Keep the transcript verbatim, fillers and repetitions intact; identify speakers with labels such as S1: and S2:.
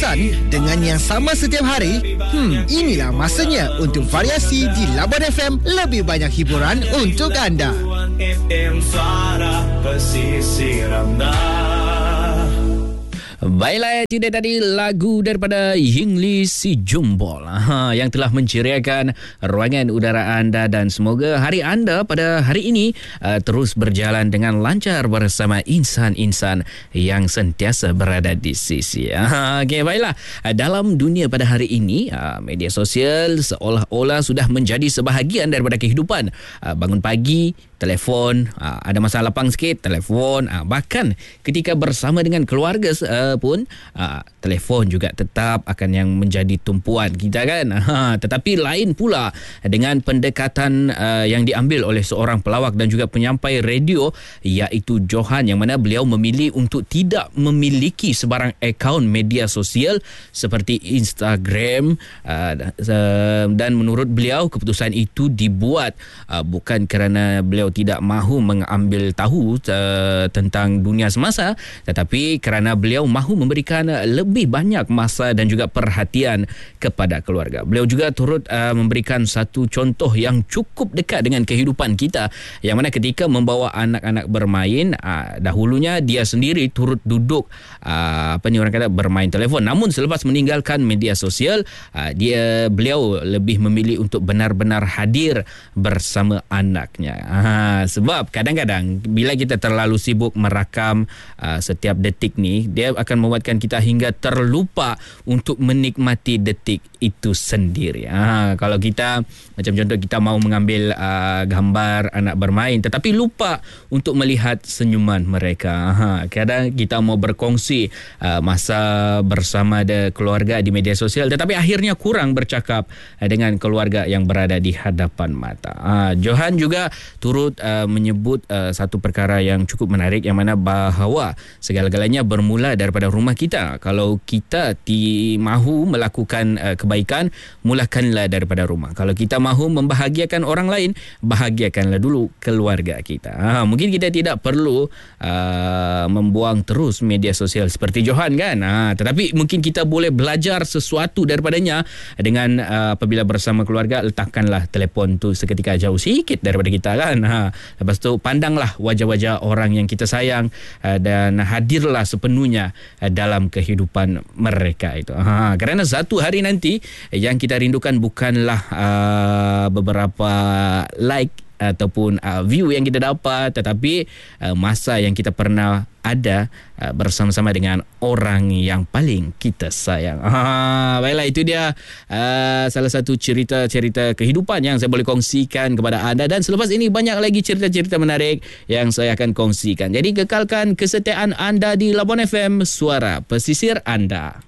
S1: bosan dengan yang sama setiap hari? Hmm, inilah masanya untuk variasi di Labuan F M, lebih banyak hiburan untuk anda.
S2: F M Suara Pesisir Anda.
S3: Baiklah, itu dia tadi lagu daripada Yingli Si Jumbol ha, yang telah menceriakan ruangan udara anda, dan semoga hari anda pada hari ini uh, terus berjalan dengan lancar bersama insan-insan yang sentiasa berada di sisi. Ha, okay, baiklah, dalam dunia pada hari ini, uh, media sosial seolah-olah sudah menjadi sebahagian daripada kehidupan. Uh, bangun pagi, telefon, uh, ada masa lapang sikit, telefon, uh, bahkan ketika bersama dengan keluarga uh, pun uh, telefon juga tetap akan yang menjadi tumpuan kita kan. Ha, tetapi lain pula dengan pendekatan uh, yang diambil oleh seorang pelawak dan juga penyampai radio, iaitu Johan, yang mana beliau memilih untuk tidak memiliki sebarang akaun media sosial seperti Instagram, uh, dan menurut beliau keputusan itu dibuat uh, bukan kerana beliau tidak mahu mengambil tahu uh, tentang dunia semasa, tetapi kerana beliau mahu memberikan lebih banyak masa dan juga perhatian kepada keluarga. Beliau juga turut uh, memberikan satu contoh yang cukup dekat dengan kehidupan kita, yang mana ketika membawa anak-anak bermain, uh, dahulunya dia sendiri turut duduk uh, apa ni orang kata bermain telefon, namun selepas meninggalkan media sosial, uh, dia beliau lebih memilih untuk benar-benar hadir bersama anaknya. Uh, sebab kadang-kadang bila kita terlalu sibuk merakam uh, setiap detik ni, dia akan membuatkan kita hingga terlupa untuk menikmati detik itu sendiri. Ha, kalau kita macam contoh kita mau mengambil uh, gambar anak bermain tetapi lupa untuk melihat senyuman mereka. Ha, kadang kita mau berkongsi uh, masa bersama de keluarga di media sosial tetapi akhirnya kurang bercakap uh, dengan keluarga yang berada di hadapan mata. Ha, Johan juga turut uh, menyebut uh, satu perkara yang cukup menarik, yang mana bahawa segala-galanya bermula daripada rumah kita. Kalau kita ti mahu melakukan uh, kebaikan, mulakanlah daripada rumah. Kalau kita mahu membahagiakan orang lain, bahagiakanlah dulu keluarga kita. Ha, mungkin kita tidak perlu uh, membuang terus media sosial seperti Johan kan. Ha, tetapi mungkin kita boleh belajar sesuatu daripadanya dengan uh, apabila bersama keluarga, letakkanlah telefon tu seketika jauh sikit daripada kita kan. Ha, lepas tu pandanglah wajah-wajah orang yang kita sayang uh, dan hadirlah sepenuhnya uh, dalam kehidupan mereka itu. Ha, kerana satu hari nanti yang kita rindukan bukanlah uh, beberapa like ataupun uh, view yang kita dapat, tetapi uh, masa yang kita pernah ada uh, bersama-sama dengan orang yang paling kita sayang. Ha, baiklah, itu dia uh, salah satu cerita-cerita kehidupan yang saya boleh kongsikan kepada anda, dan selepas ini banyak lagi cerita-cerita menarik yang saya akan kongsikan. Jadi kekalkan kesetiaan anda di Labuan F M, suara pesisir anda.